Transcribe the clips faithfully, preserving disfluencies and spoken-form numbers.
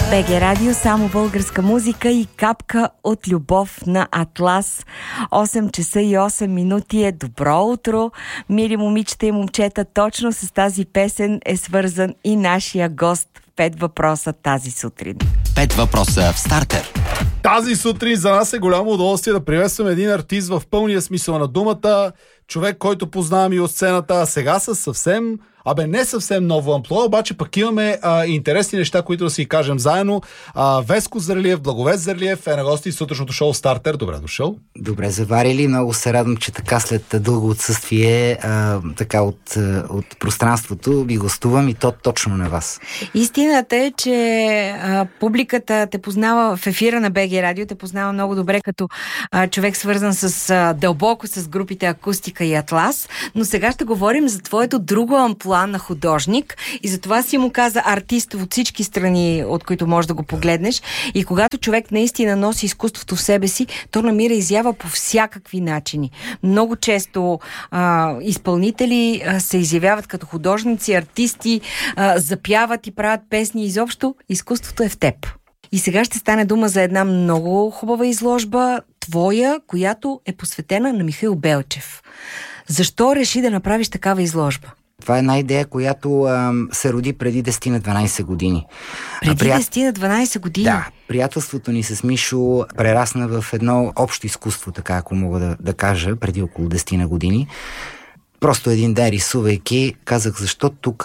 БГ Радио, само българска музика и капка от любов на Атлас. осем часа и осем минути е добро утро. Мили момичета и момчета, точно с тази песен е свързан и нашия гост в Пет въпроса тази сутрин. Пет въпроса в стартер. Тази сутрин за нас е голямо удоволствие да приветстваме един артист в пълния смисъл на думата. Човек, който познавам и от сцената, а сега със съвсем, абе не съвсем ново амплуа, обаче пък имаме а, интересни неща, които да си кажем заедно. А, Веско Зарлиев, Благовест Зарлиев е на гости в сутрешното шоу Стартер. Добре дошъл. Добре заварили. Много се радвам, че така след дълго отсъствие а, така от, от пространството ви гостувам и то точно на вас. Истината е, че а, публиката те познава в ефира на БГ Радио, те познава много добре като а, човек свързан с а, дълбоко с групите Акустика и Атлас, но сега ще говорим за твоето друго амплуа на художник и затова си му каза артист от всички страни, от които можеш да го погледнеш, и когато човек наистина носи изкуството в себе си, то намира изява по всякакви начини. Много често а, изпълнители а, се изявяват като художници, артисти, а, запяват и правят песни. Изобщо изкуството е в теб. И сега ще стане дума за една много хубава изложба, твоя, която е посветена на Михаил Белчев. Защо реши да направиш такава изложба? Това е една идея, която а, се роди преди десет на дванайсет години. Преди Прият... десет на дванайсет години? Да. Приятелството ни с Мишо прерасна в едно общо изкуство, така ако мога да, да кажа, преди около десет на години. Просто един ден, рисувайки, казах, защо тук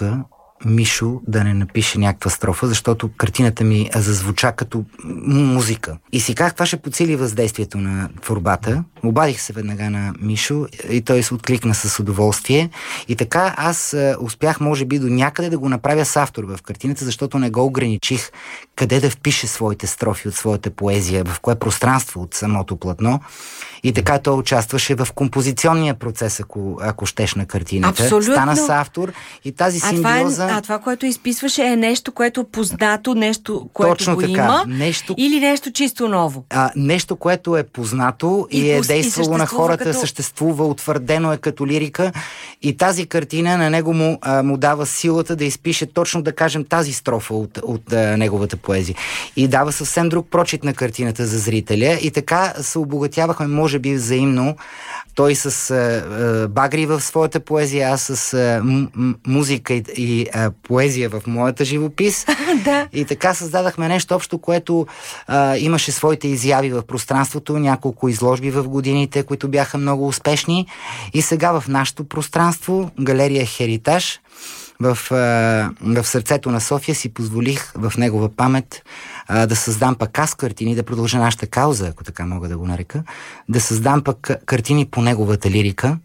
Мишо да не напише някаква строфа, защото картината ми зазвуча като музика. И си казах, това ще подсили въздействието на творбата. Обадих се веднага на Мишо и той се откликна с удоволствие. И така аз успях, може би, до някъде да го направя с автор в картината, защото не го ограничих къде да впише своите строфи от своята поезия, в кое пространство от самото платно. И така той участваше в композиционния процес, ако, ако щеш, на картината. Абсолютно. Стана с автор и тази а симбиоза... Това е, а това, което изписваше, е нещо, което е познато, нещо, което точно го така, има, нещо... или нещо чисто ново? А, нещо, което е познато и, и е действало на хората, като... съществува, утвърдено е като лирика, и тази картина на него му, а, му дава силата да изпише точно, да кажем, тази строфа от, от а, неговата поезия. И дава съвсем друг прочит на картината за зрителя и така се обогатявахме, може би взаимно. Той с а, багри в своята поезия, аз с а, м- м- музика и, и а, поезия в моята живопис. Да. И така създадахме нещо общо, което а, имаше своите изяви в пространството, няколко изложби в годините, които бяха много успешни. И сега в нашето пространство, галерия Херитаж, в, а, в сърцето на София, си позволих в негова памет а, да създам пък аз картини, да продължа нашата кауза, ако така мога да го нарека, да създам пък картини по неговата лирика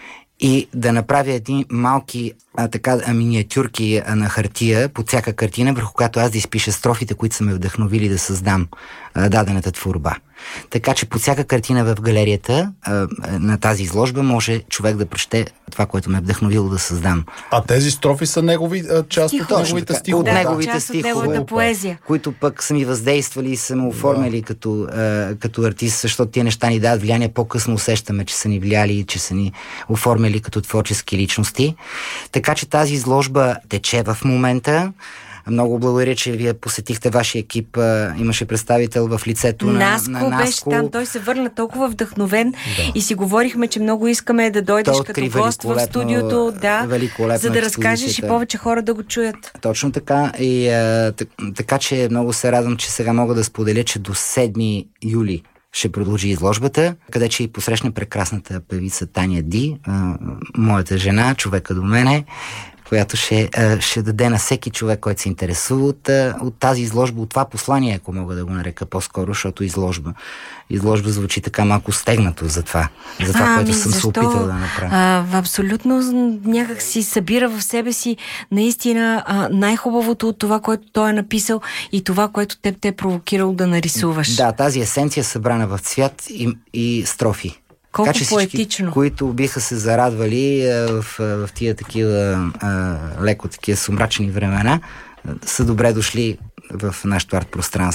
и да направя едни малки а, така, а, миниатюрки а, на хартия под всяка картина, върху която аз да изпиша строфите, които са ме вдъхновили да създам а, дадената творба. Така че под всяка картина в галерията а, на тази изложба може човек да прочете това, което ме е вдъхновило да създам. А тези строфи са негови, а, част от неговите стихове. От да, неговите част стихове, от неговата поезия, които пък са ми въздействали и са ме оформили да. като, а, като артист, защото тия неща ни дават влияние. По-късно усещаме, че са ни влияли и че са ни оформили като творчески личности. Така че тази изложба тече в момента. Много благодаря, че вие посетихте вашия екип. Имаше представител в лицето на Наско. на Наско. Беше там. Той се върна толкова вдъхновен, да. И си говорихме, че много искаме да дойдеш като гост в студиото, да, за да разкажеш и повече хора да го чуят. Точно така. И а, така, че много се радвам, че сега мога да споделя, че до седми юли ще продължи изложбата, къде ще и посрещне прекрасната певица Таня Ди, а, моята жена, човека до мене, която ще, ще даде на всеки човек, който се интересува от, от тази изложба, от това послание, ако мога да го нарека по-скоро, защото изложба. Изложба звучи така малко стегнато за това, за това, а, което съм защо? се опитал да направя. А, абсолютно някак си събира в себе си наистина а, най-хубавото от това, което той е написал и това, което теб те е провокирал да нарисуваш. Да, тази есенция събрана в цвят и, и строфи. Колко така, че поетично. Всички, които биха се зарадвали а, в, в тия такива а, леко такива сумрачни времена, а, са добре дошли в нашето арт пространство.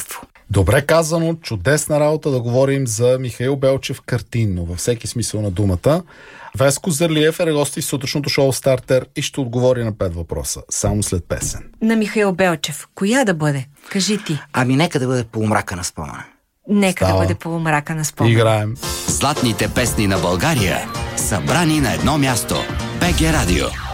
Добре казано, чудесна работа да говорим за Михаил Белчев картинно, във всеки смисъл на думата. Веско Зърлиев е гости в сутрешното шоу Стартер и ще отговори на пет въпроса, само след песен. На Михаил Белчев. Коя да бъде? Кажи ти. Ами нека да бъде Полумрака на спомена. Нека Става. да бъде Полумрака на спомена. Играем. Златните песни на България, събрани на едно място. БГ Радио.